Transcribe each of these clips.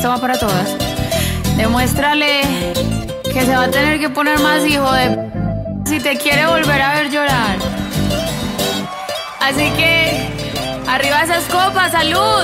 Esto va para todas. Demuéstrale que se va a tener que poner más hijo de si te quiere volver a ver llorar. Así que, arriba esas copas, ¡salud!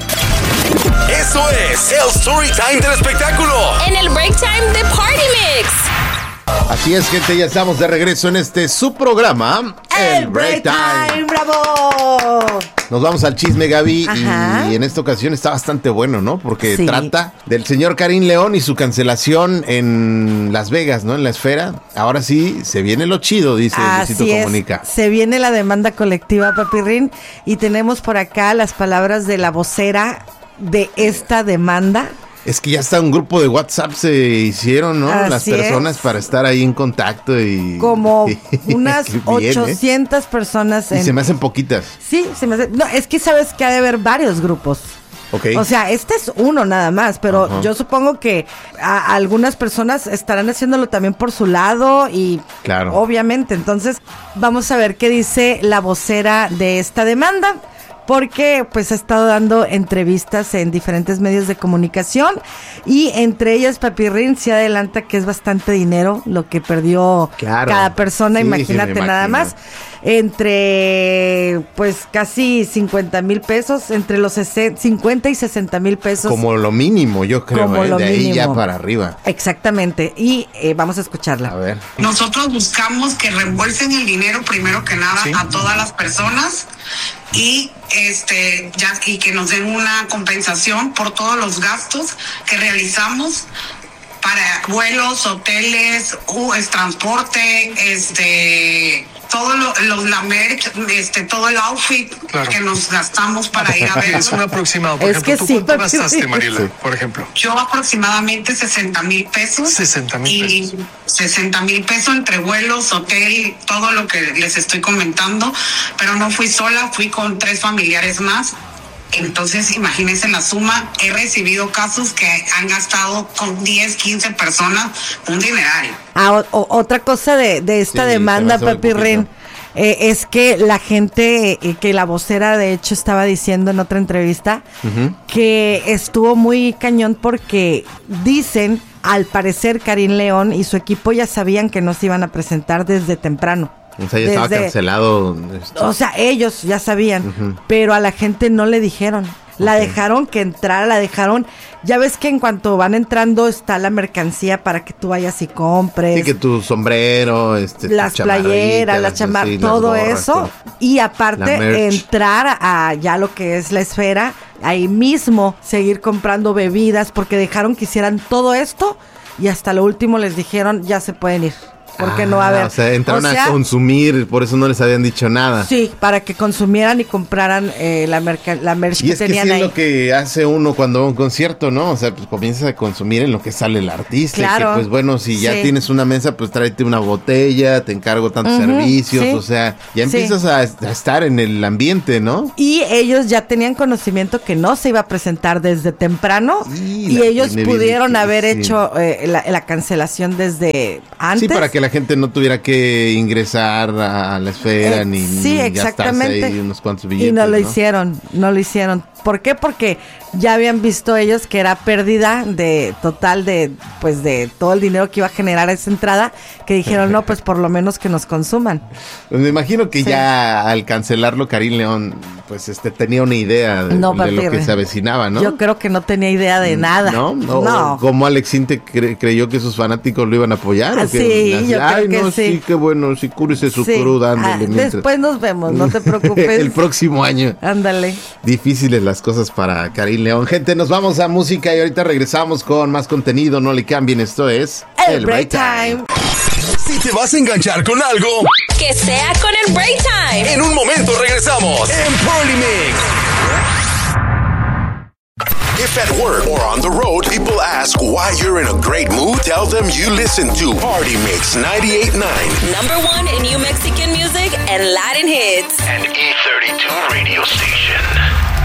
Eso es el Story Time del espectáculo. En el Break Time de Party Mix. Así es, gente, ya estamos de regreso en su programa, El Break Time. ¡Bravo! Nos vamos al chisme, Gaby. Ajá. Y en esta ocasión está bastante bueno, ¿no? Porque Sí. trata del señor Karim León y su cancelación en Las Vegas, ¿no? En la esfera. Ahora sí, se viene lo chido, dice Luisito Así es, Comunica. se viene la demanda colectiva, Papirrín, y tenemos por acá las palabras de la vocera de esta demanda. Es que ya está un grupo de WhatsApp se hicieron, ¿no? Así Las personas es. para estar ahí en contacto y... Como unas Bien, 800 personas. Y se me hacen poquitas. Sí, se me hace... No, es que sabes que ha de haber varios grupos. Ok. O sea, este es uno nada más, pero Ajá. yo supongo que algunas personas estarán haciéndolo también por su lado y Claro. obviamente. Entonces, vamos a ver qué dice la vocera de esta demanda, porque pues ha estado dando entrevistas en diferentes medios de comunicación y entre ellas Papirrín se adelanta que es bastante dinero lo que perdió Claro. cada persona, Sí, imagínate sí, me nada imagino. más. Entre pues casi 50 mil pesos, entre los 50 y 60 mil pesos. Como lo mínimo, yo creo, Como lo de ahí ya mínimo. para arriba. Exactamente, y vamos a escucharla. A ver. Nosotros buscamos que reembolsen el dinero primero que nada a todas las personas y y que nos den una compensación por todos los gastos que realizamos para vuelos, hoteles, transporte, todo la merch, todo el outfit que nos gastamos para ir a ver. Es un aproximado. Por Es ejemplo, que ¿tú sí, cuánto porque gastaste, sí. Mariela, Sí. por ejemplo? Yo aproximadamente 60,000 pesos. 60,000 pesos. 60,000 pesos entre vuelos, hotel, todo lo que les estoy comentando. Pero no fui sola, fui con 3 familiares más. Entonces, imagínense la suma. He recibido casos que han gastado con 10, 15 personas un dinerario. Otra cosa de esta Sí, demanda, se me hace muy Papirrín, poquito. es que la gente, que la vocera de hecho estaba diciendo en otra entrevista, que estuvo muy cañón porque dicen, al parecer Karim León y su equipo ya sabían que no se iban a presentar desde temprano. O sea, ya estaba cancelado. O sea, ellos ya sabían, pero a la gente no le dijeron. La Ok. dejaron que entrara, la dejaron. Ya ves que en cuanto van entrando está la mercancía para que tú vayas y compres. Sí, que tu sombrero, Las tu playeras, las chamarritas, chamarras, sí, las todo gorras, eso. todo. Y La aparte merch. entrar a ya lo que es la esfera, ahí mismo seguir comprando bebidas, porque dejaron que hicieran todo esto y hasta lo último les dijeron ya se pueden ir. Porque no va a haber. O sea, entraron O sea, a consumir, por eso no les habían dicho nada. Sí, para que consumieran y compraran la merch Y que es que tenían sí es ahí. lo que hace uno cuando va a un concierto, ¿no? O sea, pues comienzas a consumir en lo que sale el artista. Claro. Que, pues bueno, si ya Sí. tienes una mesa, pues tráete una botella, te encargo tantos servicios. sí. O sea, ya Sí. empiezas a estar en el ambiente, ¿no? Y ellos ya tenían conocimiento que no se iba a presentar desde temprano Y y la ellos tiene bien pudieron haber difícil. hecho la cancelación desde antes. Sí, para que la gente no tuviera que ingresar a la esfera ni sí, ni exactamente. gastarse ahí unos cuantos billetes. Y no lo hicieron, no lo hicieron. ¿Por qué? Porque ya habían visto ellos que era pérdida de total de todo el dinero que iba a generar esa entrada, que dijeron, no, pues por lo menos que nos consuman. Pues me imagino que Sí. ya al cancelarlo Karim León, pues tenía una idea de lo Papirre. que se avecinaba, ¿no? Yo creo que no tenía idea de nada. ¿No? No. ¿Cómo Alex Intec creyó que sus fanáticos lo iban a apoyar? Ah, ¿O qué? sí, Así, yo creo ay, que no, sí. qué bueno, sí, cúrese su Sí. cruda, ándale. mientras- Después nos vemos, no te preocupes. El próximo año. Ándale. Difíciles las cosas para Karim León. Gente, nos vamos a música y ahorita regresamos con más contenido. No le cambien, esto es El Break Time. Si te vas a enganchar con algo, Que sea con el Break Time. en un momento regresamos en Party Mix. If at work or on the road, people ask why you're in a great mood, tell them you listen to Party Mix 98.9 #1 in New Mexican music and Latin hits. and E32 radio station.